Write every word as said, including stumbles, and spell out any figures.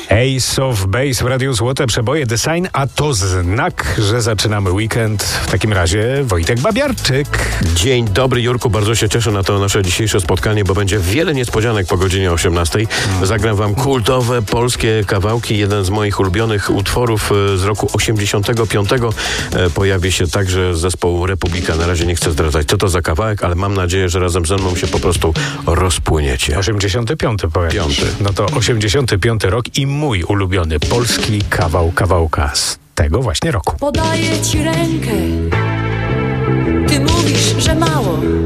Ace of Base w Radiu Złote Przeboje The Sign, a to znak, że zaczynamy weekend. W takim razie Wojtek Babiarczyk. Dzień dobry, Jurku, bardzo się cieszę na to nasze dzisiejsze spotkanie, bo będzie wiele niespodzianek po godzinie osiemnastej. Zagram wam kultowe polskie kawałki. Jeden z moich ulubionych utworów z roku osiemdziesiątego piątego pojawi się także zespoł Republika. Na razie nie chcę zdradzać, co to za kawałek, ale mam nadzieję, że razem ze mną się po prostu rozpłyniecie. osiemdziesiąty piąty pojawi. Piąty. No to osiemdziesiąty piąty rok i mój ulubiony polski kawał kawałka z tego właśnie roku. Podaję ci rękę, ty mówisz, że mało.